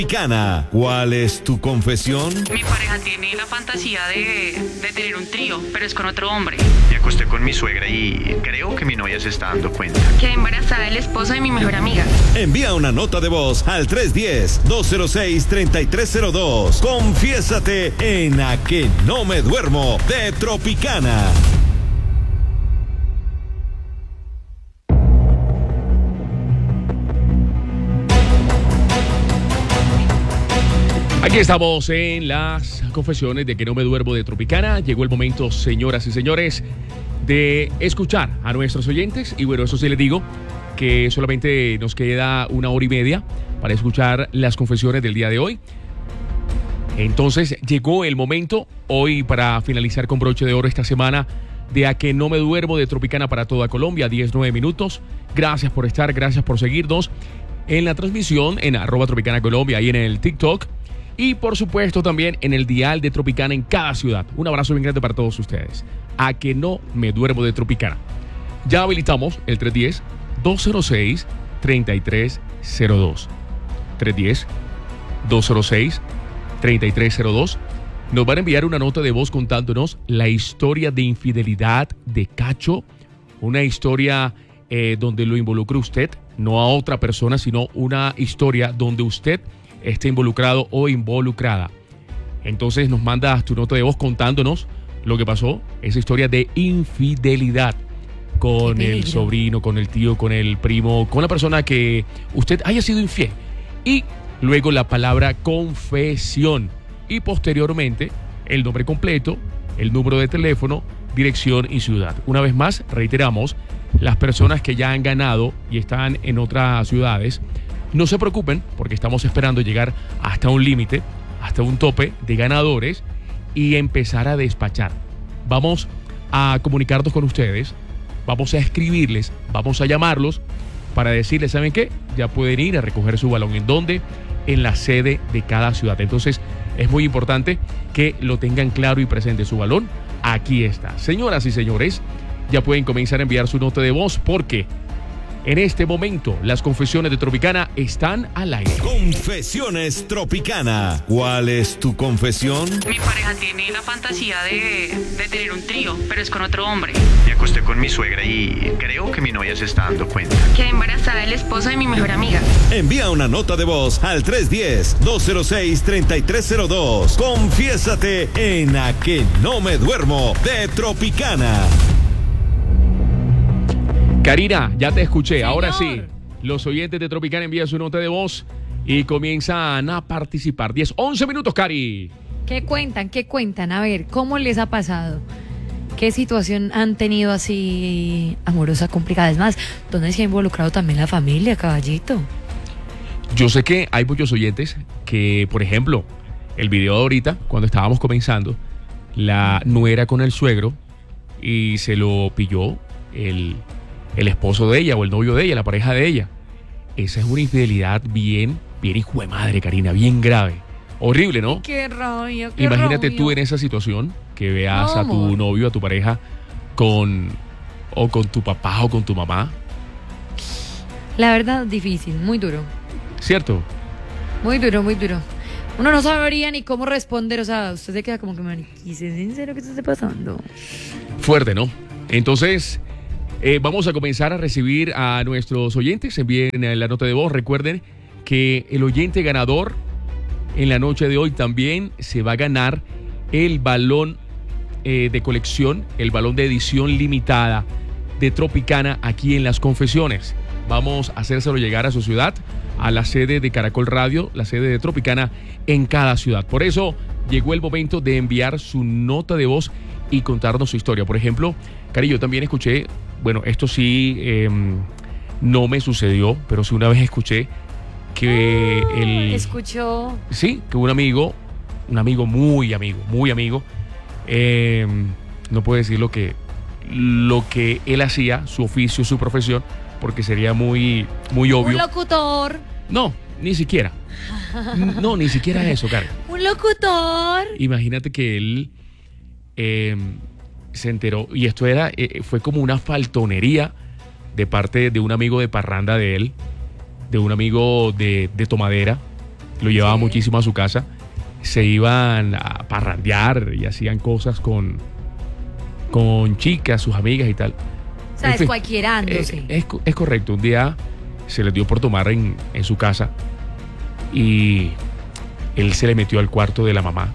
Tropicana. ¿Cuál es tu confesión? Mi pareja tiene la fantasía de tener un trío, pero es con otro hombre. Me acosté con mi suegra y creo que mi novia se está dando cuenta. Quedé embarazada del esposo de mi mejor amiga. Envía una nota de voz al 310-206-3302. Confiésate en A que no me duermo de Tropicana. Aquí estamos en las confesiones de que no me duermo de Tropicana. Llegó el momento, señoras y señores, de escuchar a nuestros oyentes. Y bueno, eso sí les digo, que solamente nos queda 1 hora y media para escuchar las confesiones del día de hoy. Entonces llegó el momento hoy para finalizar con broche de oro esta semana de A que no me duermo de Tropicana para toda Colombia, 19 minutos. Gracias por estar, gracias por seguirnos en la transmisión en @Tropicana Colombia y en el TikTok. Y por supuesto también en el dial de Tropicana en cada ciudad. Un abrazo bien grande para todos ustedes. A que no me duermo de Tropicana. Ya habilitamos el 310-206-3302. 310-206-3302. Nos van a enviar una nota de voz contándonos la historia de infidelidad de Cacho. Una historia donde lo involucre usted, no a otra persona, sino una historia donde usted esté involucrado o involucrada. Entonces nos mandas tu nota de voz contándonos lo que pasó, esa historia de infidelidad con el sobrino, con el tío, con el primo, con la persona que usted haya sido infiel. Y luego la palabra confesión. Y posteriormente el nombre completo, el número de teléfono, dirección y ciudad. Una vez más, reiteramos, las personas que ya han ganado y están en otras ciudades, no se preocupen porque estamos esperando llegar hasta un límite, hasta un tope de ganadores y empezar a despachar. Vamos a comunicarnos con ustedes, vamos a escribirles, vamos a llamarlos para decirles, ¿saben qué? Ya pueden ir a recoger su balón. ¿En dónde? En la sede de cada ciudad. Entonces es muy importante que lo tengan claro y presente. Su balón aquí está. Señoras y señores, ya pueden comenzar a enviar su nota de voz porque en este momento, las confesiones de Tropicana están al aire. Confesiones Tropicana. ¿Cuál es tu confesión? Mi pareja tiene la fantasía de tener un trío, pero es con otro hombre. Me acosté con mi suegra y creo que mi novia se está dando cuenta. Quedé embarazada del esposo de mi mejor amiga. Envía una nota de voz al 310-206-3302. Confiésate en A que no me duermo de Tropicana. Karina, ya te escuché. Señor. Ahora sí, los oyentes de Tropicana envían su nota de voz y comienzan a participar. 11 minutos, Cari. ¿Qué cuentan? ¿Qué cuentan? A ver, ¿cómo les ha pasado? ¿Qué situación han tenido así amorosa, complicada? Es más, ¿dónde se ha involucrado también la familia, caballito? Yo sé que hay muchos oyentes que, por ejemplo, el video de ahorita, cuando estábamos comenzando, la nuera con el suegro y se lo pilló el esposo de ella o el novio de ella, la pareja de ella. Esa es una infidelidad bien hijo de madre, Karina, bien grave. Horrible, ¿no? Qué rabia, qué Imagínate rabia. tú en esa situación, que veas No, a tu amor. novio, a tu pareja, con tu papá o con tu mamá. La verdad, difícil, muy duro. ¿Cierto? Muy duro, muy duro. Uno no sabría ni cómo responder, o sea, usted se queda como que, ¿y es en serio que esto está pasando? Fuerte, ¿no? Entonces, vamos a comenzar a recibir a nuestros oyentes. Envíen la nota de voz. Recuerden que el oyente ganador en la noche de hoy también se va a ganar el balón de colección, el balón de edición limitada de Tropicana aquí en Las Confesiones. Vamos a hacérselo llegar a su ciudad, a la sede de Caracol Radio, la sede de Tropicana en cada ciudad. Por eso llegó el momento de enviar su nota de voz y contarnos su historia. Por ejemplo, Cari, yo también escuché, bueno, esto sí no me sucedió, pero sí una vez escuché que Escuchó. Sí, que un amigo muy amigo, no puedo decir lo que él hacía, su oficio, su profesión, porque sería muy obvio. Un locutor. No, ni siquiera. No, ni siquiera eso, Karen. Un locutor. Imagínate que él se enteró, y esto fue como una faltonería de parte de un amigo de parranda de él, de un amigo de tomadera, lo llevaba muchísimo a su casa, se iban a parrandear y hacían cosas con chicas, sus amigas y tal. O sea, En fin, descualquierándose. es correcto. Un día se les dio por tomar en su casa y él se le metió al cuarto de la mamá.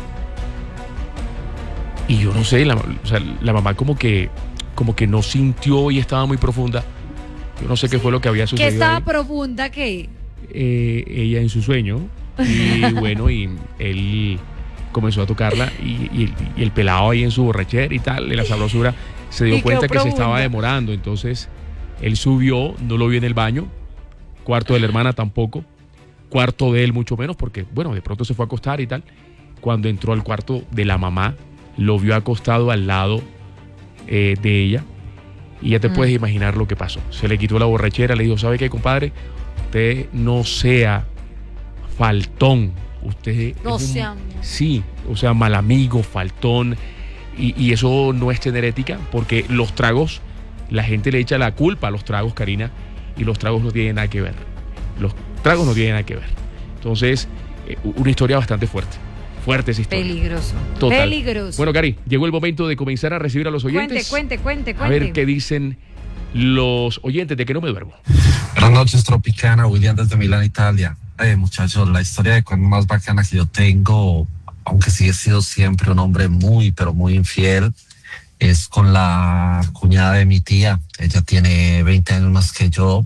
Y yo no sé, la mamá como que no sintió y estaba muy profunda. Yo no sé qué fue lo que había ¿Qué sucedido estaba ahí. profunda que? Ella en su sueño. Y bueno, y él comenzó a tocarla y el pelado ahí en su borrachera y tal, de la sabrosura, se dio Y cuenta quedó que se profunda. estaba demorando. Entonces él subió, no lo vio en el baño, cuarto de la hermana tampoco, cuarto de él mucho menos, porque bueno, de pronto se fue a acostar y tal. Cuando entró al cuarto de la mamá, lo vio acostado al lado de ella, y ya te puedes imaginar lo que pasó. Se le quitó la borrachera, le dijo: ¿sabe qué, compadre? Usted no sea faltón, usted No es sea... sí, o sea, mal amigo, faltón, y eso no es tener ética, porque los tragos, la gente le echa la culpa a los tragos, Karina, y los tragos no tienen nada que ver. Los tragos no tienen nada que ver. Entonces, una historia bastante fuerte. Fuerte esa historia. Peligroso. Total. Peligroso. Bueno, Cari, llegó el momento de comenzar a recibir a los oyentes. Cuente. A ver qué dicen los oyentes de Que No Me Duermo. Buenas noches, Tropicana. William desde Milán, Italia. Muchachos, la historia de cuento más bacana que yo tengo, aunque sí he sido siempre un hombre muy, pero muy infiel, es con la cuñada de mi tía. Ella tiene 20 años más que yo.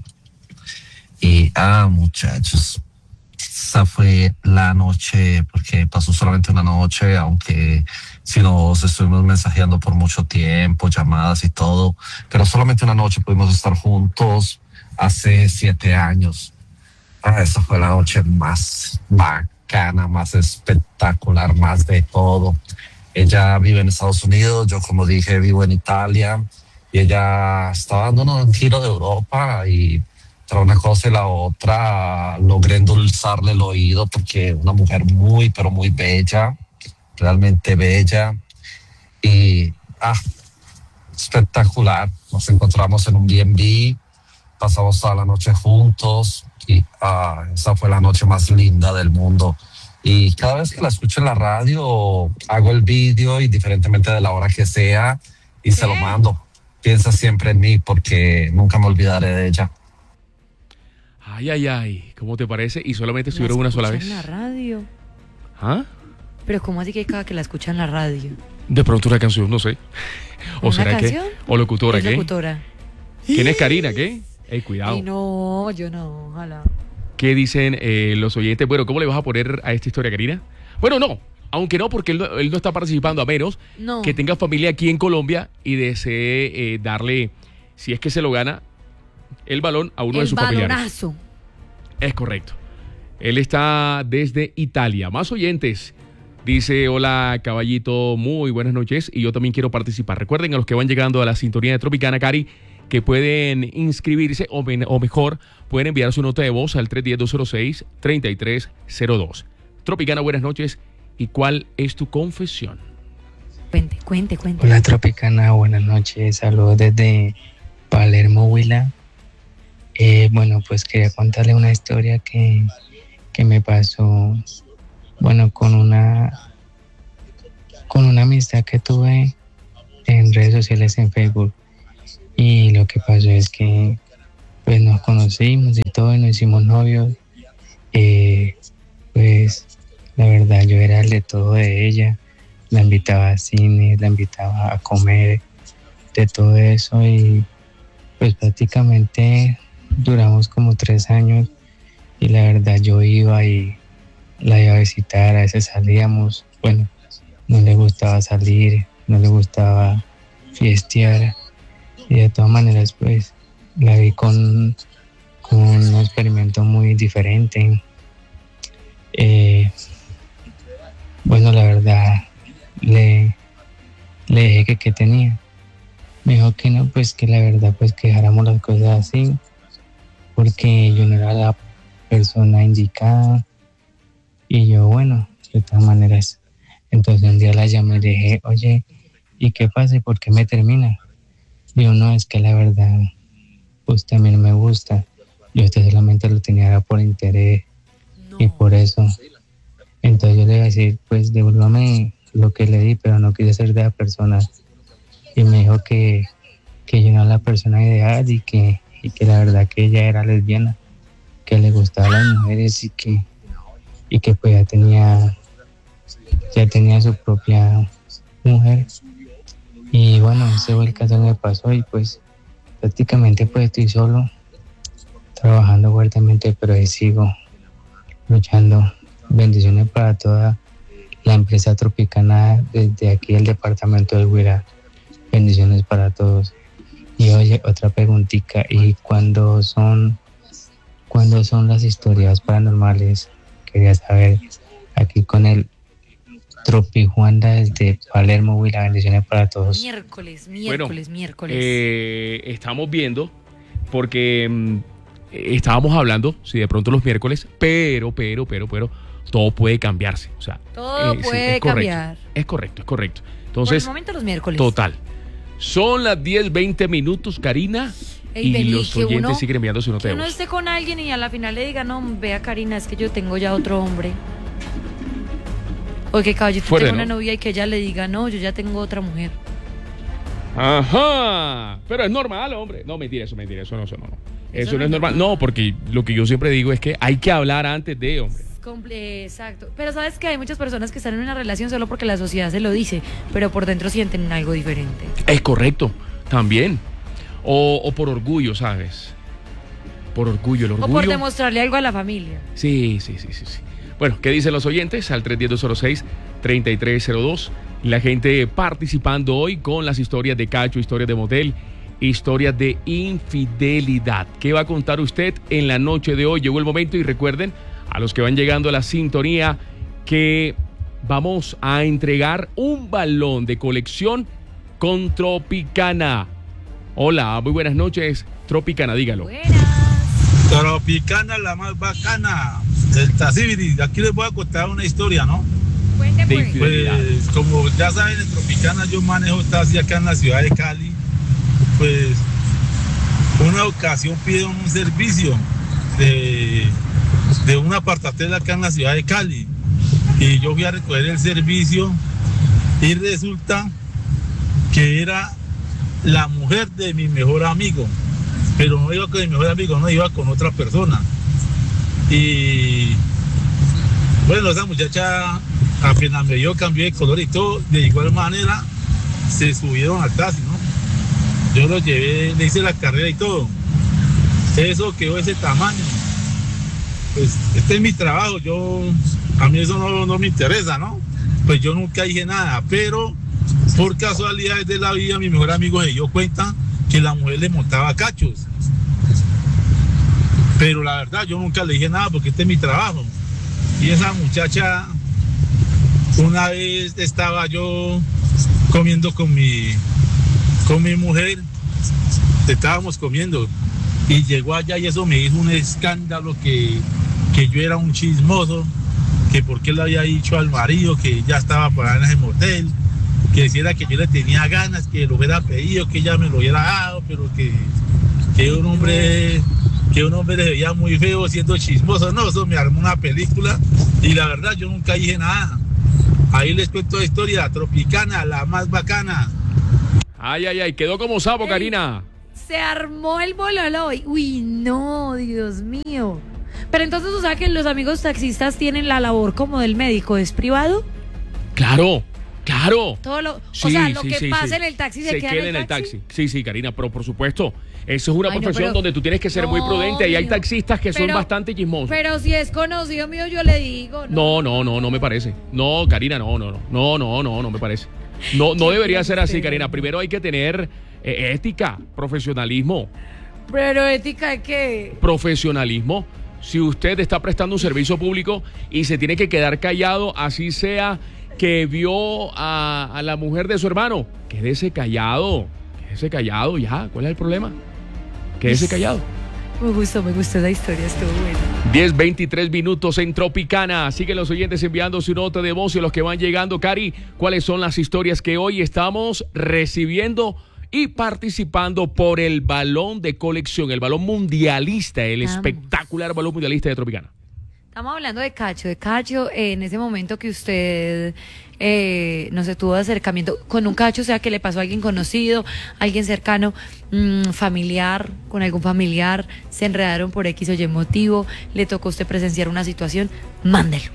Y, muchachos, esa fue la noche, porque pasó solamente una noche, aunque si nos estuvimos mensajeando por mucho tiempo, llamadas y todo, pero solamente una noche pudimos estar juntos hace 7 años. Esa fue la noche más bacana, más espectacular, más de todo. Ella vive en Estados Unidos, yo, como dije, vivo en Italia, y ella estaba dándonos un giro de Europa, y entre una cosa y la otra logré endulzarle el oído, porque una mujer muy, pero muy bella, realmente bella, y espectacular. Nos encontramos en un B&B, pasamos toda la noche juntos, y esa fue la noche más linda del mundo. Y cada vez que la escucho en la radio, hago el vídeo, indiferentemente de la hora que sea, y se lo mando. Piensa siempre en mí, porque nunca me olvidaré de ella. Ay, ¿cómo te parece? Y solamente estuvieron una sola vez. en la radio. ¿Ah? Pero ¿cómo así que cada que la escucha en la radio? De pronto una canción, no sé. ¿O ¿Una será canción? que? ¿O locutora, ¿Es qué? locutora? ¿Quién es Karina, qué? Cuidado. Y no, yo no, ojalá. ¿Qué dicen los oyentes? Bueno, ¿cómo le vas a poner a esta historia, Karina? Bueno, no, aunque no, porque él no está participando, a menos que tenga familia aquí en Colombia y desee darle, si es que se lo gana, el balón a uno de sus familiares. El balonazo. Es correcto. Él está desde Italia. Más oyentes. Dice: hola, caballito, muy buenas noches, y yo también quiero participar. Recuerden, a los que van llegando a la sintonía de Tropicana, Cari, que pueden inscribirse o mejor, pueden enviar su nota de voz al 310-206-3302. Tropicana, buenas noches. ¿Y cuál es tu confesión? Cuente. Hola, Tropicana, buenas noches. Saludos desde Palermo, Huila. Bueno, pues quería contarle una historia que me pasó, bueno, con una amistad que tuve en redes sociales, en Facebook. Y lo que pasó es que pues nos conocimos y todo, y nos hicimos novios. Pues la verdad, yo era el de todo de ella. La invitaba a cine, la invitaba a comer, de todo eso, y pues prácticamente duramos como 3 años, y la verdad yo iba y la iba a visitar, a veces salíamos. Bueno, no le gustaba salir, no le gustaba fiestear, y de todas maneras pues la vi con un experimento muy diferente. Bueno, la verdad le dije que tenía. Me dijo que no, pues que la verdad pues que dejáramos las cosas así, porque yo no era la persona indicada. Y yo, bueno, de todas maneras, entonces un día la llamé y le dije: oye, ¿y qué pasa? ¿Y por qué me termina? Digo: no, es que la verdad pues también me gusta, yo usted solamente lo tenía por interés. y por eso. Entonces yo le iba a decir, pues devuélvame lo que le di, pero no quise ser de la persona. Y me dijo que yo no era la persona ideal y que la verdad que ella era lesbiana, que le gustaban las mujeres y que pues ya tenía su propia mujer. Y bueno, ese fue el caso que me pasó y pues prácticamente pues estoy solo, trabajando fuertemente, pero ahí sigo luchando. Bendiciones para toda la empresa Tropicana desde aquí el departamento del Huila. Bendiciones para todos. Y oye, otra preguntita, ¿y cuándo son las historias paranormales? Quería saber, aquí con el Tropijuanda desde Palermo, Huila. Bendiciones para todos. Miércoles. Estamos viendo, porque estábamos hablando, si de pronto los miércoles, pero todo puede cambiarse. O sea, todo puede cambiar. Es correcto. Entonces, por el momento los miércoles. Total. Son las 10:20, Karina. Ey, y los oyentes siguen enviando su nota de voz. Que uno esté con alguien y a la final le diga, no, vea Karina, es que yo tengo ya otro hombre. O que Caballito tenga una novia y que ella le diga, no, yo ya tengo otra mujer. Ajá. Pero es normal, hombre. No, mentira, eso no. Eso no es normal. No, porque lo que yo siempre digo es que hay que hablar antes de, hombre. Exacto. Pero sabes que hay muchas personas que están en una relación solo porque la sociedad se lo dice, pero por dentro sienten algo diferente. Es correcto, también. O por orgullo, ¿sabes? Por orgullo, el orgullo. O por demostrarle algo a la familia. Sí. Bueno, ¿qué dicen los oyentes? Al 310-206-3302. La gente participando hoy con las historias de cacho, historias de motel, historias de infidelidad. ¿Qué va a contar usted en la noche de hoy? Llegó el momento y recuerden, a los que van llegando a la sintonía, que vamos a entregar un balón de colección con Tropicana. Hola, muy buenas noches, Tropicana, dígalo. Buenas. Tropicana, la más bacana del Tacibiri. Aquí les voy a contar una historia, ¿no? Cuénteme. Pues, como ya saben, en Tropicana yo manejo taxi acá en la ciudad de Cali. Pues, una ocasión pidieron un servicio de un apartatel acá en la ciudad de Cali. Y yo fui a recoger el servicio y resulta que era la mujer de mi mejor amigo. Pero no iba con mi mejor amigo, no iba con otra persona. Y bueno, esa muchacha apenas me dio, cambió de color y todo, de igual manera se subieron al taxi, ¿no? Yo lo llevé, le hice la carrera y todo. Eso quedó ese tamaño. Pues este es mi trabajo, a mí eso no me interesa, ¿no? Pues yo nunca dije nada, pero por casualidades de la vida mi mejor amigo se dio cuenta que la mujer le montaba cachos. Pero la verdad yo nunca le dije nada porque este es mi trabajo. Y esa muchacha, una vez estaba yo comiendo con mi mujer, estábamos comiendo y llegó allá y eso me hizo un escándalo que yo era un chismoso, que porque le había dicho al marido que ya estaba para en ese motel, que decía que yo le tenía ganas, que lo hubiera pedido, que ella me lo hubiera dado, pero que un hombre le veía muy feo siendo chismoso. No, eso me armó una película y la verdad yo nunca dije nada. Ahí les cuento la historia, Tropicana, la más bacana. Ay, quedó como sapo, Karina. Se armó el bololo hoy. Uy, no, Dios mío. Pero entonces, ¿tú sabes que los amigos taxistas tienen la labor como del médico? ¿Es privado? Claro. Todo lo que pasa en el taxi se queda en el taxi. Sí, Karina, pero por supuesto, eso es una profesión donde tú tienes que ser muy prudente y hay taxistas que son bastante chismosos. Pero si es conocido mío, yo le digo. No me parece. No, Karina, no me parece. No debería ser así, Karina. Primero hay que tener ética, profesionalismo. ¿Pero ética de qué? Profesionalismo. Si usted está prestando un servicio público y se tiene que quedar callado, así sea que vio a la mujer de su hermano, quédese callado ya. ¿Cuál es el problema? Quédese callado. Me gustó la historia, estuvo buena. 10:23 en Tropicana. Siguen los oyentes enviando su nota de voz y los que van llegando. Cari, ¿cuáles son las historias que hoy estamos recibiendo y participando por el balón de colección, el balón mundialista, el espectacular balón mundialista de Tropicana? Estamos hablando de Cacho, en ese momento que usted, no sé, tuvo acercamiento con un Cacho, o sea, que le pasó a alguien conocido, alguien cercano, familiar, con algún familiar, se enredaron por X o Y motivo, le tocó a usted presenciar una situación, mándelo.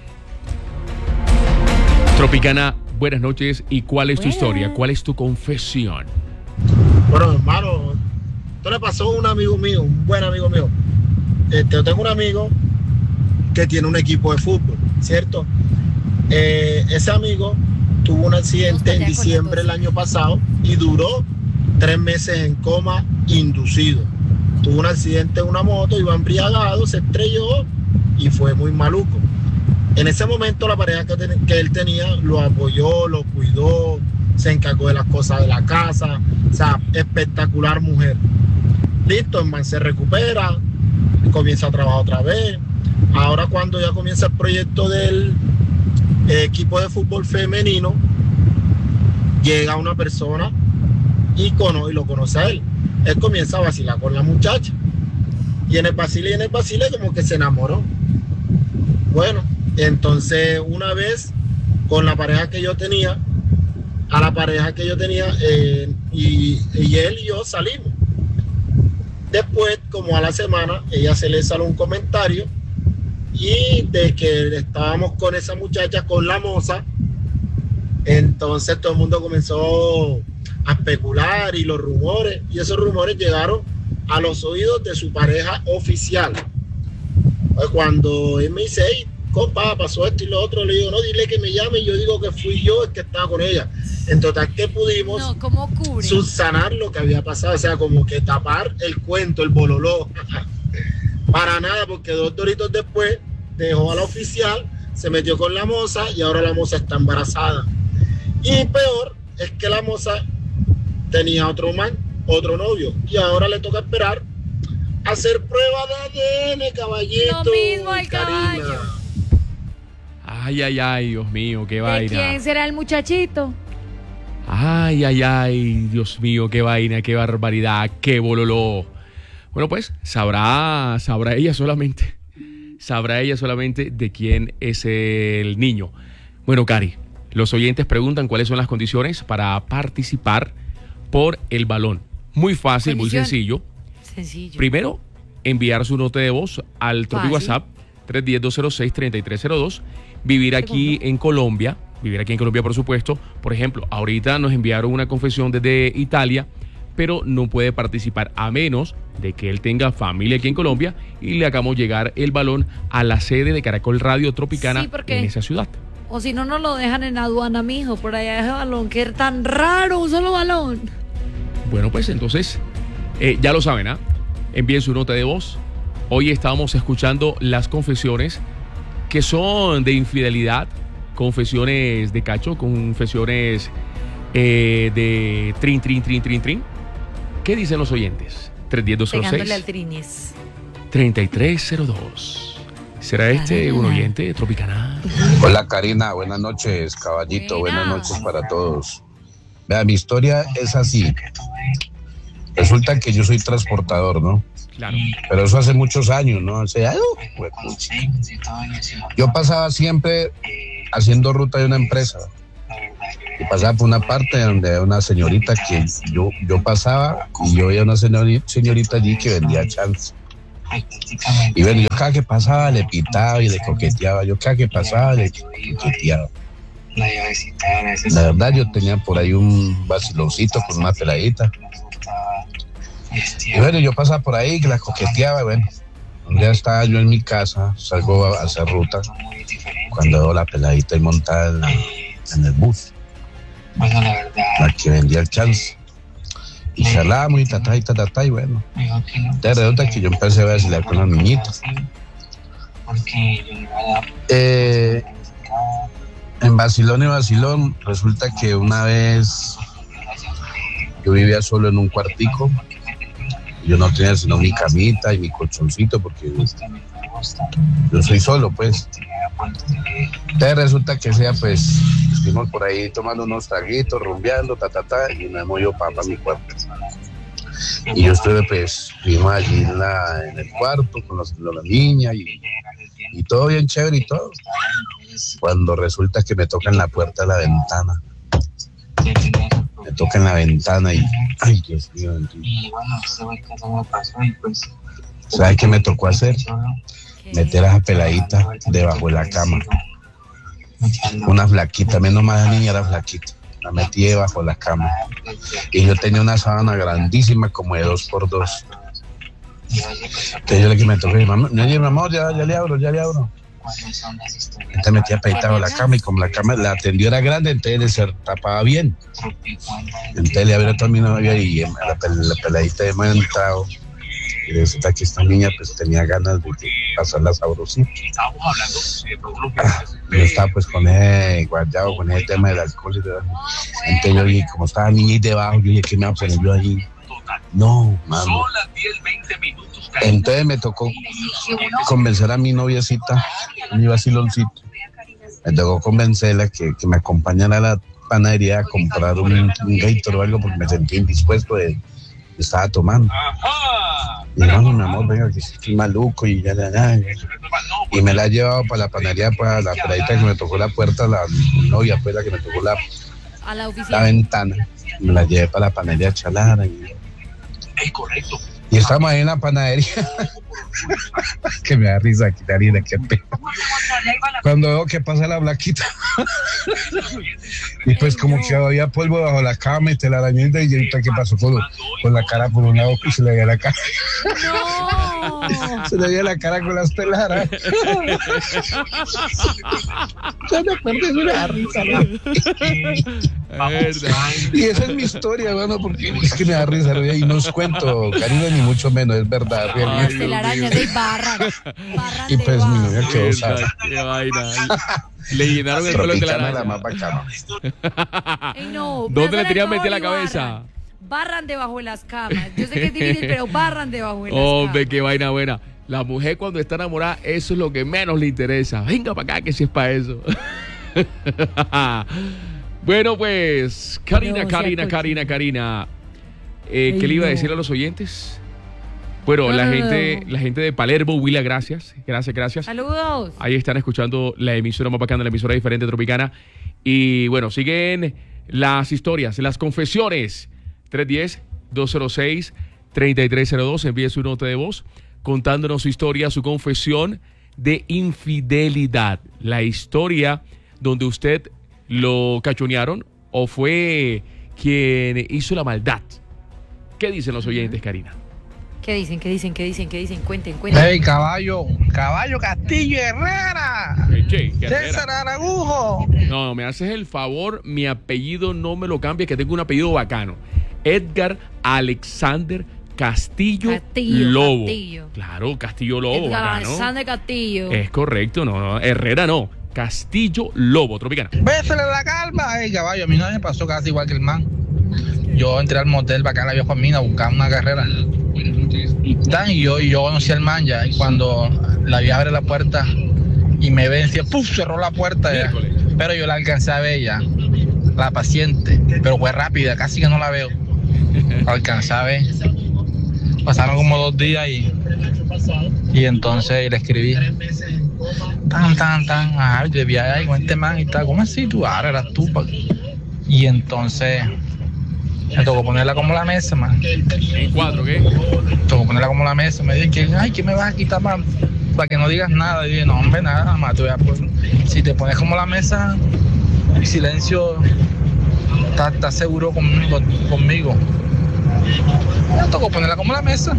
Tropicana, buenas noches. ¿Y cuál es tu Buenas. historia? ¿Cuál es tu confesión? Bueno, hermano, esto le pasó a un amigo mío, un buen amigo mío. Yo tengo un amigo que tiene un equipo de fútbol, ¿cierto? Ese amigo tuvo un accidente en diciembre del año pasado y duró 3 meses en coma inducido. Tuvo un accidente en una moto, iba embriagado, se estrelló y fue muy maluco. En ese momento la pareja que él tenía lo apoyó, lo cuidó, se encargó de las cosas de la casa, o sea, espectacular mujer. Listo, el man se recupera, comienza a trabajar otra vez. Ahora cuando ya comienza el proyecto del equipo de fútbol femenino, llega una persona y lo conoce a él. Él comienza a vacilar con la muchacha. Y en el vacile como que se enamoró. Bueno, entonces una vez con la pareja que yo tenía, y él y yo salimos. Después, como a la semana, ella se le salió un comentario y de que estábamos con esa muchacha, con la moza. Entonces todo el mundo comenzó a especular y los rumores, y esos rumores llegaron a los oídos de su pareja oficial. Cuando él me dice, hey, compa, pasó esto y lo otro, le digo, no, dile que me llame, y yo digo que fui yo el que estaba con ella. En total que pudimos subsanar lo que había pasado, o sea, como que tapar el cuento, el bololó. Para nada, porque 2 doritos después dejó a la oficial, se metió con la moza y ahora la moza está embarazada. Y peor es que la moza tenía otro novio, y ahora le toca esperar a hacer prueba de ADN, caballito. Lo mismo al caballo. Ay, Dios mío, qué ¿De vaina. quién será el muchachito? Ay, Dios mío, qué vaina, qué barbaridad, qué bololó. Bueno, pues sabrá ella solamente de quién es el niño. Bueno, Cari, los oyentes preguntan cuáles son las condiciones para participar por el balón. Muy fácil, muy sencillo. Primero, enviar su nota de voz al Tropi WhatsApp 310-206-3302. Vivir aquí en Colombia, por supuesto. Por ejemplo, ahorita nos enviaron una confesión desde Italia, pero no puede participar a menos de que él tenga familia aquí en Colombia y le hagamos llegar el balón a la sede de Caracol Radio Tropicana en esa ciudad. O si no, nos lo dejan en aduana, mijo, por allá ese balón, que es tan raro, un solo balón. Bueno, pues entonces, ya lo saben, ¿ah? Envíen su nota de voz. Hoy estábamos escuchando las confesiones que son de infidelidad, confesiones de Cacho, confesiones de trin. ¿Qué dicen los oyentes? 310-206-3302. ¿Será este un oyente de Tropicana? Hola Karina, buenas noches, caballito, buenas noches para todos. Vea, mi historia es así. Resulta que yo soy transportador, ¿no? Claro. Pero eso hace muchos años, ¿no? Yo pasaba siempre haciendo ruta de una empresa. Y pasaba por una parte donde había una señorita que yo pasaba y yo veía una señorita allí que vendía chance. Y bueno, yo cada que pasaba le pitaba y le coqueteaba. La verdad, yo tenía por ahí un vaciloncito con una peladita. Y bueno, yo pasaba por ahí, que la coqueteaba. Bueno, un día estaba yo en mi casa, salgo a hacer ruta, cuando veo la peladita ahí montada en el bus, la que vendía el chance. Y charlábamos y tatá, y bueno. Te resulta que yo empecé a vacilar con las niñitas. En vacilón, resulta que una vez yo vivía solo en un cuartico. Yo no tenía sino mi camita y mi colchoncito porque yo soy solo, pues. Entonces resulta que pues estuvimos por ahí tomando unos traguitos, rumbeando, y nos hemos ido para mi cuarto. Y yo estuve, pues, vimos allí en el cuarto con la niña y y todo bien chévere y todo. Cuando resulta que me tocan la puerta de la ventana. Me tocan la ventana y, ay, Dios mío. ¿Sabes qué me tocó hacer? Meter a esa peladita debajo de la cama. Una flaquita, menos mal la niña era flaquita. La metí debajo de la cama. Y yo tenía una sábana grandísima, como de 2x2. Entonces yo le que me toqué, mamá, mi amor, ya le abro. Entonces metí a peladita debajo de la cama y como la cama, la atendió era grande, entonces se tapaba bien. Entonces le abrió a mi novia y la peladita de me entrado. Y resulta que esta niña pues tenía ganas de pasarla sabrosita. Yo estaba pues con ese guardado, con ese tema del alcohol. Entonces yo dije, como estaba la niña ahí debajo, yo dije, ¿qué me va a poner yo allí? No, mano. Entonces me tocó convencer a mi noviecita, mi vaciloncito. Me tocó convencerla que me acompañara a la panadería a comprar un Gator o algo porque me sentí indispuesto estaba tomando. Y no, mi amor, venga, que estoy maluco y ya. Y me la he llevado para la panadería, para la peladita que me tocó la puerta, la novia fue la que me tocó la ventana. Me la llevé para la panadería Chalara. Es correcto. Y estamos ahí en la panadería. Que me da risa aquí, Darina, qué pena. Cuando veo que pasa la blanquita. Y pues como que había polvo bajo la cama y telarañita. Y ahorita qué pasó con la cara por un lado y se le veía la cara. No. Se le veía la cara con las telaras. Ya me acuerdo de una risa, ¿no? Y esa es mi historia, bueno, porque es que me da risa, ¿no? Y no os cuento, Karina, ni mucho menos, es verdad. Las telarañas de barran. Y pues mi novia quedó sana. Qué vaina. Le llenaron el pelo de telaraña. La más bacana. Ey, no, ¿dónde le tenían meter la cabeza? Barran debajo de las camas. Yo sé que es difícil, pero barran debajo de las Hombre, camas. qué vaina buena. La mujer cuando está enamorada, eso es lo que menos le interesa. Venga para acá, que si es para eso. Bueno, pues, Karina. ¿Qué le iba a decir a los oyentes? Bueno, la gente de Palermo, Willa, gracias. Saludos. Ahí están escuchando la emisora más bacana, la emisora diferente tropicana. Y bueno, siguen las historias, las confesiones. 310-206-3302. Envíe su nota de voz contándonos su historia, su confesión de infidelidad. La historia donde usted lo cachonearon o fue quien hizo la maldad. ¿Qué dicen los oyentes, Karina? ¿Qué dicen? Cuenten. Hey, caballo Castillo Herrera. ¿Qué César Araújo. No, me haces el favor, mi apellido no me lo cambies, que tengo un apellido bacano. Edgar Alexander Castillo Lobo. Castillo. Claro, Castillo Lobo. Edgar bacano. Alexander Castillo. Es correcto, no, Herrera no. Castillo Lobo, tropicana. Bésale la calma. Hey, caballo, a mí no me pasó casi igual que el man. Yo entré al motel para acá en la Vieja Mina a buscar una carrera. Y yo conocí al man ya. Y cuando la vieja abre la puerta y me ve, decía, ¡puf! Cerró la puerta ya. Pero yo la alcancé a ver ya. La paciente. Pero fue rápida, casi que no la veo. La alcancé a ver. Pasaron como 2 días y entonces le escribí. Ajá, yo vi ahí con este man y tal. ¿Cómo así tú? Ahora eras tú. Y entonces me tocó ponerla como la mesa, man. ¿En 4 qué? Tocó ponerla como la mesa. Me dijo, ay, ¿qué me vas a quitar, man? Para que no digas nada. Y dije, no, hombre, nada más. Si te pones como la mesa, en silencio, estás seguro conmigo. Me tocó ponerla como la mesa.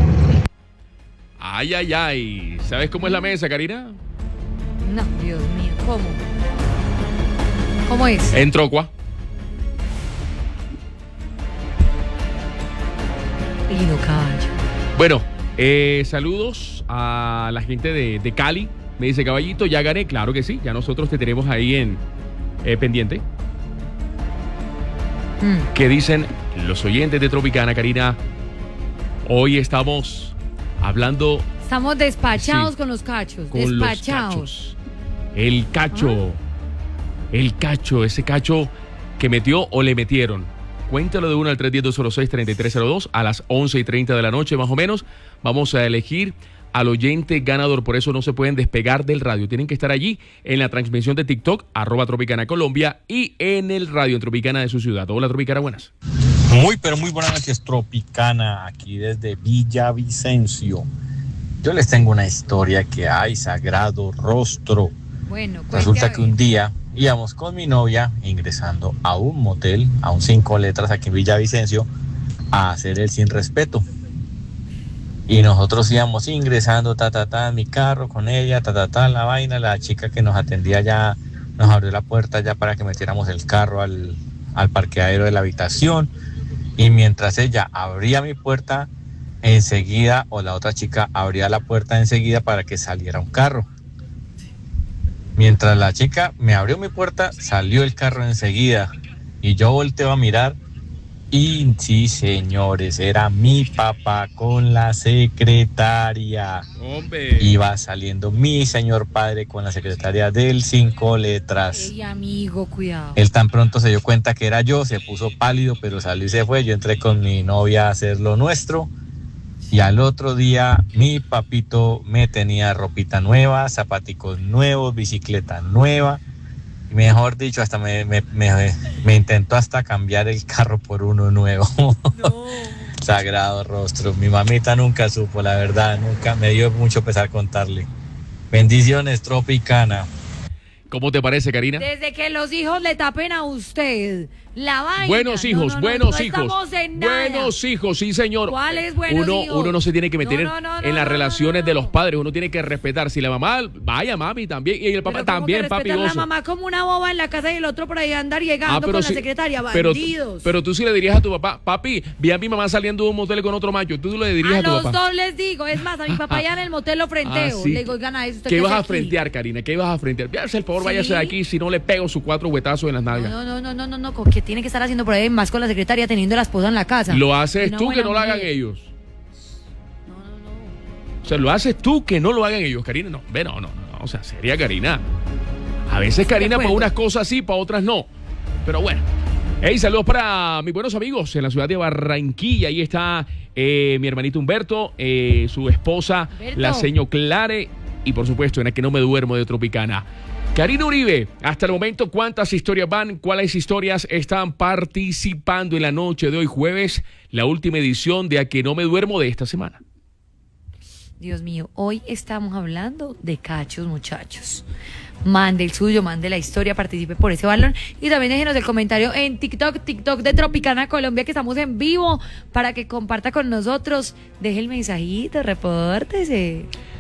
Ay. ¿Sabes cómo es la mesa, Karina? No, Dios mío, ¿cómo es? En Trocua. Lindo caballo. Bueno, saludos a la gente de Cali. Me dice, caballito, ya gané. Claro que sí, ya nosotros te tenemos ahí en pendiente. ¿Qué dicen los oyentes de Tropicana, Karina? Hoy estamos hablando... Estamos despachados sí, con los cachos. Con despachados. Los cachos. El cacho, ese cacho que metió o le metieron. Cuéntalo de 1 al 310-206-3302 a las 11:30 de la noche más o menos. Vamos a elegir al oyente ganador. Por eso no se pueden despegar del radio. Tienen que estar allí en la transmisión de TikTok, @Tropicana Colombia, y en el radio en Tropicana de su ciudad. Hola, Tropicana, buenas. Muy, pero muy buenas noches, Tropicana, aquí desde Villavicencio. Yo les tengo una historia que hay, sagrado rostro. Bueno, resulta que un día íbamos con mi novia ingresando a un motel, a un 5 letras aquí en Villavicencio, a hacer el sin respeto. Y nosotros íbamos ingresando, en mi carro con ella, la vaina. La chica que nos atendía ya nos abrió la puerta ya para que metiéramos el carro al parqueadero de la habitación. Y mientras ella abría mi puerta, enseguida, o la otra chica abría la puerta enseguida para que saliera un carro. Mientras la chica me abrió mi puerta, salió el carro enseguida. Y yo volteo a mirar. Y sí, señores, era mi papá con la secretaria. ¡Hombre! Iba saliendo mi señor padre con la secretaria del 5 letras. Ey, amigo, cuidado. Él tan pronto se dio cuenta que era yo, se puso pálido, pero salió y se fue. Yo entré con mi novia a hacer lo nuestro. Y al otro día, mi papito me tenía ropita nueva, zapaticos nuevos, bicicleta nueva. Mejor dicho, hasta me intentó hasta cambiar el carro por uno nuevo. No. Sagrado rostro. Mi mamita nunca supo, la verdad, nunca. Me dio mucho pesar contarle. Bendiciones, Tropicana. ¿Cómo te parece, Karina? Desde que los hijos le tapen a usted la vaina. Buenos hijos, no buenos hijos. Estamos en nada. Buenos hijos, sí, señor. ¿Cuáles buenos hijos? Uno no se tiene que meter en las relaciones de los padres. Uno tiene que respetar. Si la mamá, vaya mami también. Y el papá también, papi. La mamá como una boba en la casa y el otro por ahí andar llegando con la secretaria. Bandidos. Pero tú sí le dirías a tu papá, papi, vi a mi mamá saliendo de un motel con otro macho. Tú le dirías a tu papá. A los dos les digo. Es más, a mi papá ya en el motel lo frenteo. Sí. Le digo, gana eso. ¿Qué ibas a frentear, Karina? ¿Qué ibas a frentear? Hágase el favor, váyase de aquí. Si no le pego sus 4 huetazos en las nalgas. No, que tiene que estar haciendo por ahí más con la secretaria teniendo la esposa en la casa. Lo haces tú que no lo hagan ellos. No. O sea, lo haces tú que no lo hagan ellos, Karina. No, o sea, sería Karina. A veces Karina para unas cosas sí, para otras no. Pero bueno. Hey, saludos para mis buenos amigos en la ciudad de Barranquilla. Ahí está mi hermanito Humberto, su esposa, la señor Clare, y por supuesto, en el que no me duermo de Tropicana. Karina Uribe, hasta el momento, ¿cuántas historias van? ¿Cuáles historias están participando en la noche de hoy jueves? La última edición de A Que No Me Duermo de esta semana. Dios mío, hoy estamos hablando de cachos, muchachos. Mande el suyo, mande la historia, participe por ese balón. Y también déjenos el comentario en TikTok de Tropicana Colombia, que estamos en vivo, para que comparta con nosotros. Deje el mensajito, repórtese.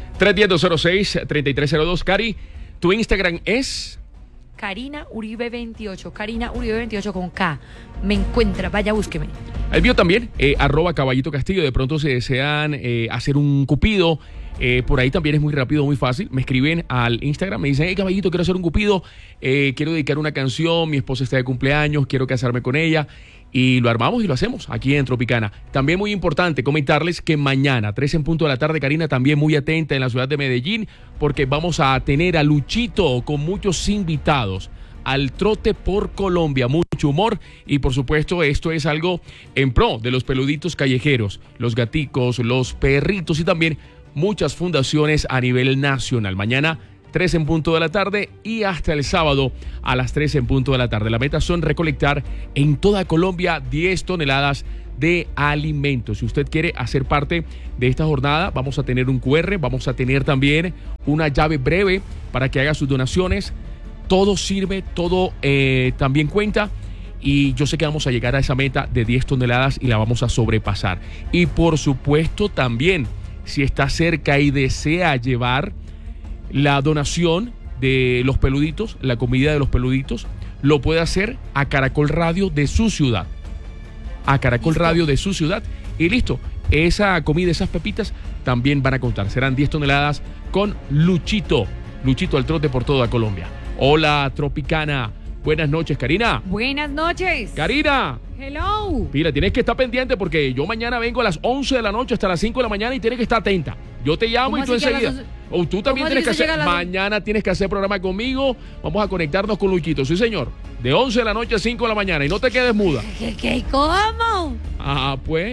310-206-3302, Cari. Tu Instagram es Karina Uribe 28. Karina Uribe 28 con K. Me encuentra, vaya, búsqueme. El mío también, @Caballito Castillo. De pronto se desean hacer un cupido. Por ahí también es muy rápido, muy fácil. Me escriben al Instagram, me dicen, hey Caballito, quiero hacer un cupido, quiero dedicar una canción, mi esposa está de cumpleaños, quiero casarme con ella. Y lo armamos y lo hacemos aquí en Tropicana. También muy importante comentarles que mañana, 3 en punto de la tarde, Karina, también muy atenta en la ciudad de Medellín, porque vamos a tener a Luchito con muchos invitados al trote por Colombia, mucho humor y por supuesto esto es algo en pro de los peluditos callejeros, los gaticos, los perritos y también muchas fundaciones a nivel nacional. Mañana 3 en punto de la tarde y hasta el sábado a las 3 en punto de la tarde. La meta son recolectar en toda Colombia 10 toneladas de alimentos. Si usted quiere hacer parte de esta jornada, vamos a tener un QR, vamos a tener también una llave breve para que haga sus donaciones. Todo sirve, todo también cuenta. Y yo sé que vamos a llegar a esa meta de 10 toneladas y la vamos a sobrepasar. Y por supuesto también, si está cerca y desea llevar la donación de los peluditos, la comida de los peluditos, lo puede hacer a Caracol Radio de su ciudad. A Caracol Radio de su ciudad. Y listo, esa comida, esas pepitas también van a contar. Serán 10 toneladas con Luchito. Luchito al trote por toda Colombia. Hola, Tropicana. Buenas noches, Karina. Buenas noches. Karina. Hello. Mira, tienes que estar pendiente porque yo mañana vengo a las 11 de la noche hasta las 5 de la mañana y tienes que estar atenta. Yo te llamo y tú enseguida. O tú también tienes que hacer. Mañana tienes que hacer programa conmigo. Vamos a conectarnos con Luchito. Sí, señor. De 11 de la noche a 5 de la mañana. Y no te quedes muda. ¿Qué? ¿Cómo? Ah, pues.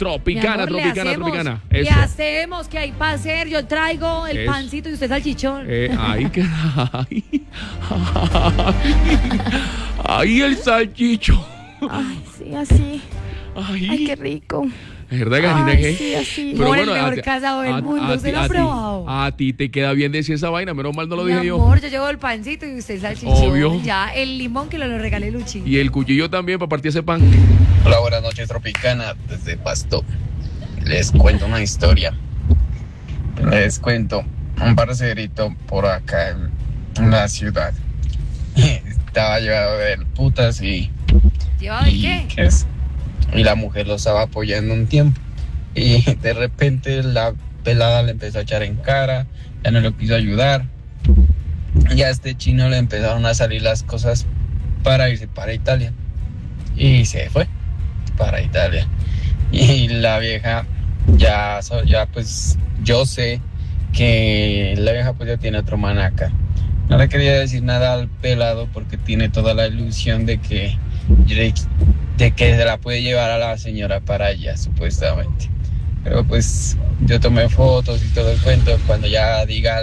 Tropicana, Mi amor, Tropicana. ¿Qué Eso. hacemos? ¿Qué hay para hacer? Yo traigo el Eso. pancito y usted salchichón. Ay, qué. Ay, el salchicho. Ay, sí, así. Ay, Ay, qué rico. ¿Es verdad, Karina? Ay, ¿Qué? sí, así. Amor, el mejor casado del mundo, ¿se lo ha probado? A ti te queda bien decir esa vaina, menos mal no lo Mi dije yo. amor, yo llevo el pancito y usted el salchichón. Obvio. Ya, el limón que lo regalé Luchi. Y el cuchillo también para partir ese pan. Hola, buenas noches, Tropicana, desde Pasto. Les cuento una historia. Les cuento un parcerito por acá en la ciudad. Estaba llevado de putas y... ¿Llevado de qué? ¿qué es? Y la mujer lo estaba apoyando un tiempo. Y de repente la pelada le empezó a echar en cara, ya no lo quiso ayudar. Y a este chino le empezaron a salir las cosas para irse para Italia. Y se fue para Italia. Y la vieja ya pues yo sé que la vieja pues ya tiene otro man acá. No le quería decir nada al pelado porque tiene toda la ilusión de que se la puede llevar a la señora para allá, supuestamente. Pero pues yo tomé fotos y todo el cuento. Cuando ya diga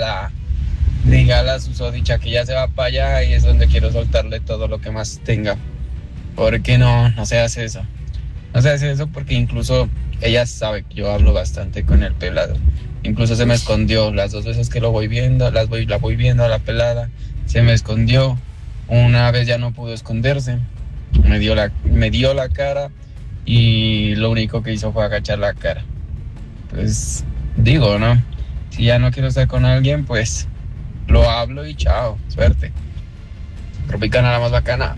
la susodicha que ya se va para allá, y es donde quiero soltarle todo lo que más tenga. Porque no se hace eso. No se hace eso porque incluso ella sabe que yo hablo bastante con el pelado. Incluso se me escondió las 2 veces que lo voy viendo, la voy viendo a la pelada. Se me escondió. Una vez ya no pudo esconderse. Me dio la cara y lo único que hizo fue agachar la cara. Pues digo, ¿no? Si ya no quiero estar con alguien, pues lo hablo y chao, suerte. Tropicana, la más bacana.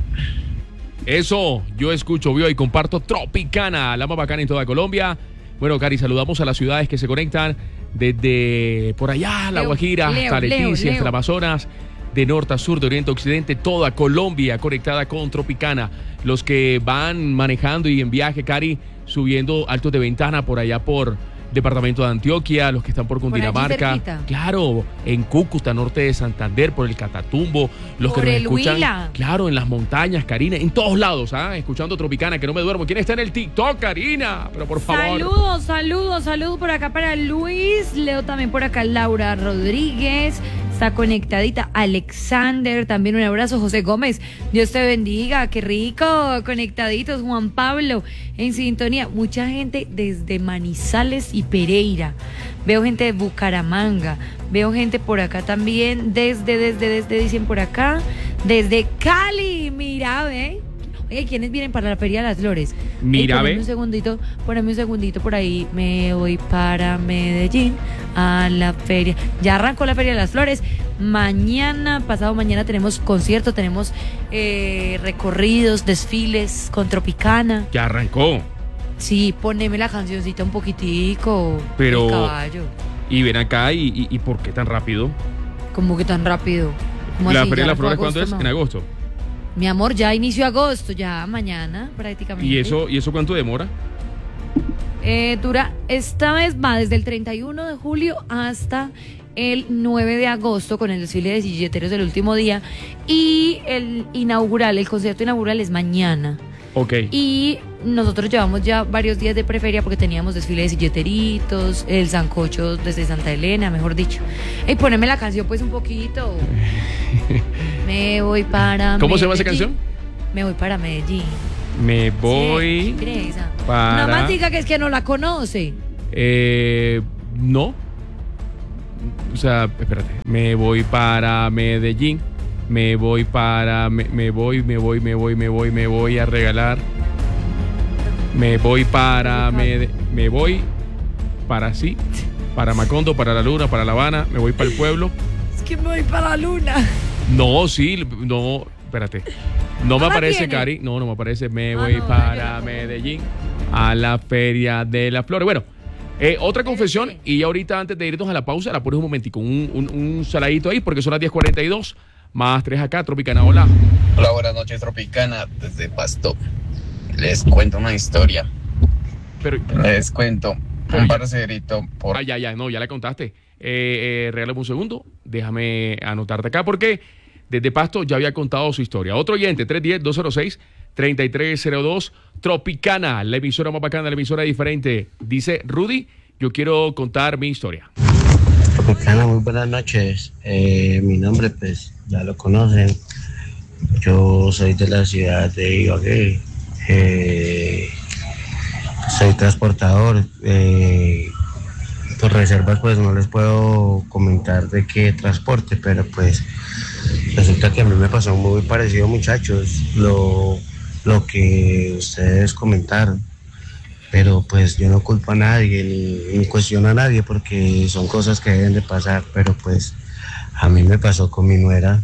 Eso, yo escucho, veo y comparto Tropicana, la más bacana en toda Colombia. Bueno, Cari, saludamos a las ciudades que se conectan desde por allá, La Guajira, hasta Leticia, hasta Amazonas, de norte a sur, de oriente a occidente, toda Colombia conectada con Tropicana. Los que van manejando y en viaje, Cari, subiendo Altos de Ventana por allá por departamento de Antioquia, los que están por Cundinamarca, claro, en Cúcuta, norte de Santander, por el Catatumbo, los por que nos el escuchan, Huila. claro, en las montañas, Karina, en todos lados, escuchando Tropicana, que no me duermo. ¿Quién está en el TikTok, Karina? Pero por favor. Saludos por acá para Luis, leo también por acá Laura Rodríguez, está conectadita, Alexander, también un abrazo, José Gómez, Dios te bendiga, qué rico, conectaditos, Juan Pablo, en sintonía, mucha gente desde Manizales y Pereira, veo gente de Bucaramanga, veo gente por acá también, desde dicen por acá, desde Cali, mira, ve. Oye, ¿quiénes vienen para la Feria de las Flores? Mira, ve. Poneme un segundito por ahí. Me voy para Medellín a la feria. Ya arrancó la Feria de las Flores. Mañana, pasado mañana tenemos concierto, tenemos recorridos, desfiles con Tropicana. Ya arrancó. Sí, poneme la cancioncita un poquitico. Pero, el caballo. Y ven acá, ¿y por qué tan rápido? ¿Cómo que tan rápido? ¿Cómo ¿La así? Feria de ¿Ya las fue Flores cuándo es? agosto, no? En agosto. Mi amor, ya inició agosto, ya mañana prácticamente. ¿Y eso cuánto demora? Esta vez va desde el 31 de julio hasta el 9 de agosto con el desfile de silleteros del último día, y el concierto inaugural es mañana. Ok. Y nosotros llevamos ya varios días de preferia porque teníamos desfile de silleteritos, el sancocho desde Santa Elena, mejor dicho. Y poneme la canción pues un poquito. Me voy para ¿Cómo Medellín. se llama esa canción? Me voy para Medellín. Me voy para... Nada más diga que es que no la conoce. No. O sea, espérate. Me voy para Medellín. Me voy para... Me voy a regalar. Me voy para... Me voy para sí. Para Macondo, para La Luna, para La Habana. Me voy para el pueblo. Es que me voy para la luna. No, sí, no, espérate. No me aparece, tiene? Cari. No me aparece. Me voy para Medellín a la Feria de las Flores. Bueno, otra confesión. Y ahorita, antes de irnos a la pausa, la pones un momentico. Un saladito ahí, porque son las 10:42. Más 3 acá, Tropicana. Hola. Hola, buenas noches, Tropicana, desde Pasto. Les cuento una historia. Les cuento un parcerito por... Ya la contaste. Regálame un segundo. Déjame anotarte acá, porque desde Pasto ya había contado su historia. Otro oyente, 310-206-3302, Tropicana, la emisora más bacana, la emisora diferente. Dice, Rudy, yo quiero contar mi historia. Tropicana, muy buenas noches. Mi nombre, pues, ya lo conocen. Yo soy de la ciudad de Ibagué. Soy transportador. Por reservas, pues, no les puedo comentar de qué transporte, pero, pues, resulta que a mí me pasó muy parecido, muchachos, lo que ustedes comentaron. Pero pues yo no culpo a nadie ni cuestiono a nadie porque son cosas que deben de pasar, pero pues a mí me pasó con mi nuera.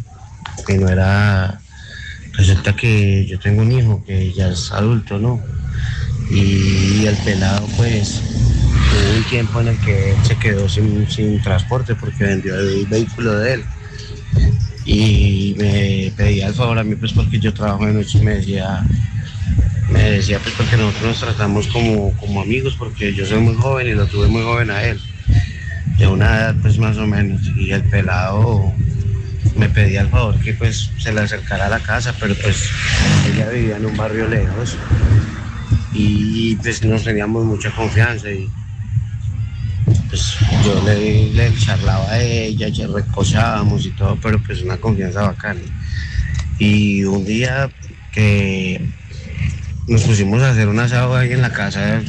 Resulta que yo tengo un hijo que ya es adulto, ¿no? Y el pelado pues hubo un tiempo en el que él se quedó sin transporte porque vendió el vehículo de él. Y me pedía el favor a mí pues porque yo trabajo de noche y me decía pues porque nosotros nos tratamos como amigos porque yo soy muy joven y lo tuve muy joven a él, de una edad pues más o menos, y el pelado me pedía el favor que pues se le acercara a la casa, pero pues ella vivía en un barrio lejos y pues nos teníamos mucha confianza y pues yo le charlaba a ella, ya recosábamos y todo, pero pues una confianza bacana. Y un día que nos pusimos a hacer un asado ahí en la casa,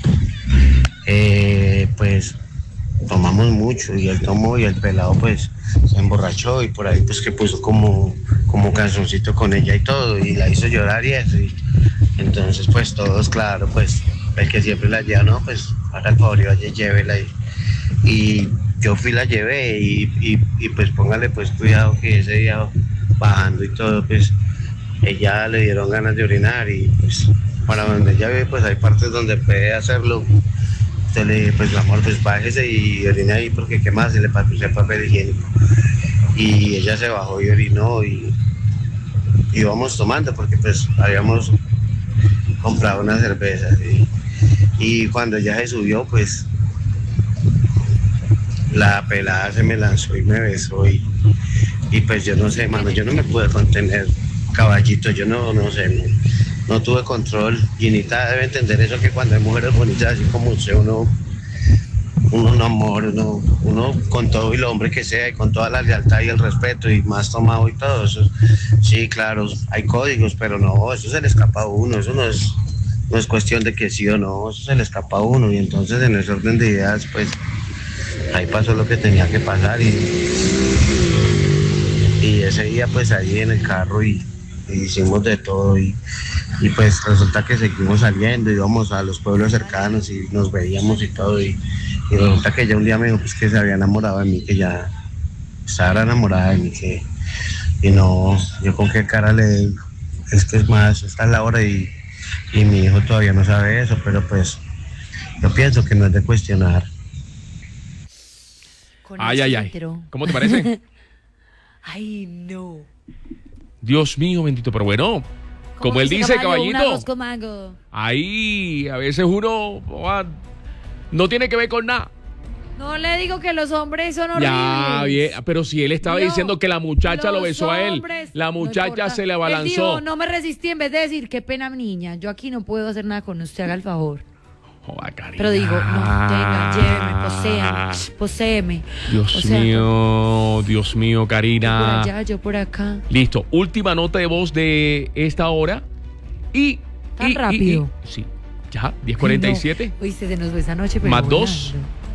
pues tomamos mucho y él tomó y el pelado pues se emborrachó y por ahí pues que puso como canzoncito con ella y todo y la hizo llorar y eso. Y entonces pues todos, claro, pues el que siempre la lleva, no, pues haga el favor y vaya, llévela. Y yo fui, la llevé y pues póngale pues cuidado que ese día bajando y todo pues ella le dieron ganas de orinar y pues para donde ella vive pues hay partes donde puede hacerlo. Entonces le dije pues amor pues bájese y orine ahí porque qué más, se le pasó el papel higiénico. Y ella se bajó y orinó y íbamos tomando porque pues habíamos comprado una cerveza y cuando ella se subió pues la pelada se me lanzó y me besó y pues yo no sé, mano, yo no me pude contener, caballito, yo no sé, no tuve control. Ginita debe entender eso, que cuando hay mujeres bonitas así como usted, uno no amor, uno con todo y lo hombre que sea y con toda la lealtad y el respeto y más tomado y todo eso, sí, claro, hay códigos, pero no, eso se le escapa a uno, eso no es cuestión de que sí o no, eso se le escapa a uno y entonces en ese orden de ideas pues ahí pasó lo que tenía que pasar y ese día pues ahí en el carro y hicimos de todo y pues resulta que seguimos saliendo, íbamos a los pueblos cercanos y nos veíamos y todo y resulta que ella un día me dijo pues que se había enamorado de mí, que ya estaba enamorada de mí, y no, yo con qué cara le digo, es que es más, esta es la hora y mi hijo todavía no sabe eso, pero pues yo pienso que no es de cuestionar. Ay. ¿Cómo te parece? Ay, no. Dios mío, bendito. Pero bueno, como él dice, caballito, caballito, ahí a veces uno no tiene que ver con nada. No le digo que los hombres son horribles. Ya, bien, pero si él estaba diciendo que la muchacha lo besó a él, la muchacha se le abalanzó. Él dijo, no me resistí, en vez de decir, qué pena, niña, yo aquí no puedo hacer nada con usted, haga el favor. Joder, Karina. Pero digo, no, tenga, lléveme, poséeme. Dios mío, Karina. Yo por allá, yo por acá. Listo, última nota de voz de esta hora. ¿Tan rápido? Sí, ya, 10:47. No. Oíste, se nos fue esa noche, pero más 2.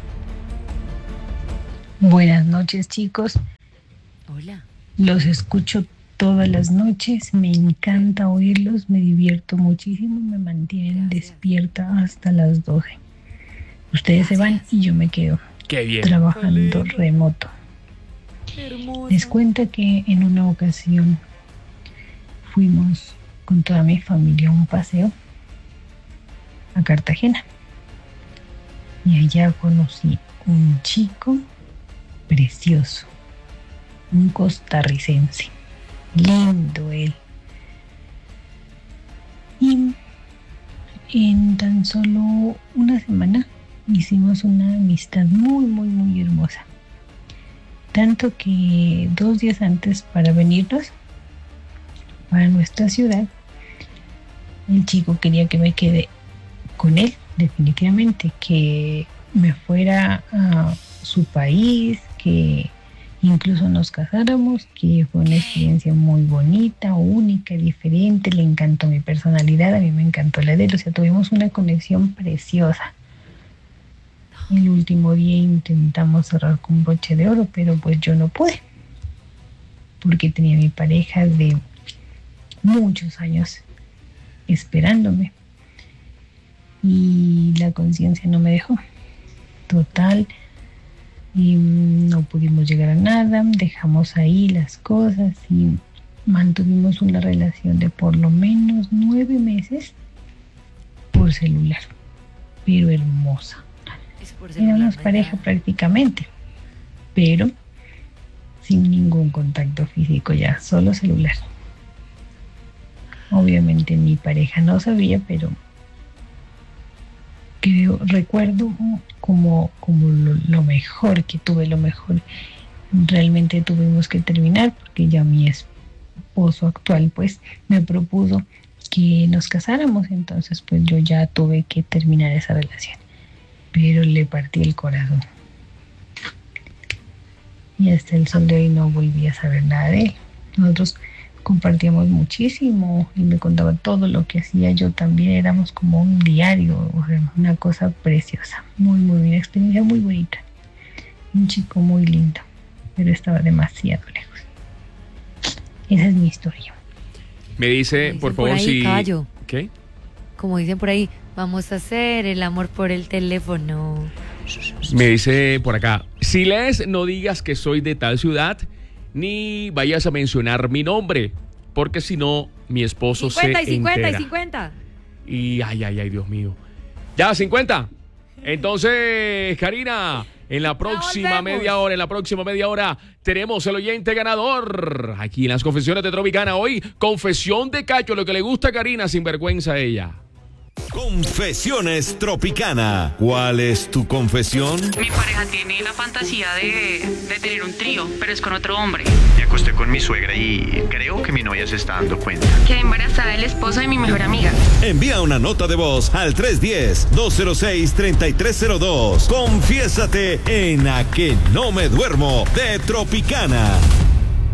Buenas noches, chicos. Hola. Los escucho todas las noches, me encanta oírlos, me divierto muchísimo, me mantienen despierta hasta las 12. Ustedes se van y yo me quedo. Qué bien. Trabajando remoto. Les cuento que en una ocasión fuimos con toda mi familia a un paseo a Cartagena y allá conocí un chico precioso, un costarricense. Lindo él. Y en tan solo una semana hicimos una amistad muy, muy, muy hermosa. Tanto que 2 días antes para venirnos para nuestra ciudad, el chico quería que me quede con él, definitivamente, que me fuera a su país, que incluso nos casáramos, que fue una experiencia muy bonita, única, diferente, le encantó mi personalidad, a mí me encantó la de él, o sea, tuvimos una conexión preciosa. El último día intentamos cerrar con broche de oro, pero pues yo no pude, porque tenía mi pareja de muchos años esperándome y la conciencia no me dejó. Total, y no pudimos llegar a nada, dejamos ahí las cosas y mantuvimos una relación de por lo menos 9 meses por celular, pero hermosa. Éramos pareja prácticamente, pero sin ningún contacto físico, ya solo celular. Obviamente mi pareja no sabía, pero recuerdo como lo mejor que tuve, lo mejor. Realmente tuvimos que terminar porque ya mi esposo actual pues me propuso que nos casáramos, entonces pues yo ya tuve que terminar esa relación, pero le partí el corazón y hasta el sol de hoy no volví a saber nada de él. Nosotros compartíamos muchísimo y me contaba todo lo que hacía, yo también, éramos como un diario, o sea, una cosa preciosa, muy una experiencia muy bonita, un chico muy lindo, pero estaba demasiado lejos. Esa es mi historia. Me dice, por favor, por ahí, si... Caballo. ¿Qué? Como dicen por ahí, vamos a hacer el amor por el teléfono. Me dice por acá, si lees, no digas que soy de tal ciudad, ni vayas a mencionar mi nombre, porque si no, mi esposo 50 se y 50 entera. y 50. Y ay, Dios mío. Ya, 50. Entonces, Karina, en la próxima media hora tenemos el oyente ganador. Aquí en las confesiones de Tropicana hoy, confesión de Cacho, lo que le gusta a Karina, sin vergüenza a ella. Confesiones Tropicana. ¿Cuál es tu confesión? Mi pareja tiene la fantasía de tener un trío, pero es con otro hombre. Me acosté con mi suegra y creo que mi novia se está dando cuenta. Quedé embarazada del esposo de mi mejor amiga. Envía una nota de voz al 310-206-3302. Confiésate en A Que No Me Duermo de Tropicana.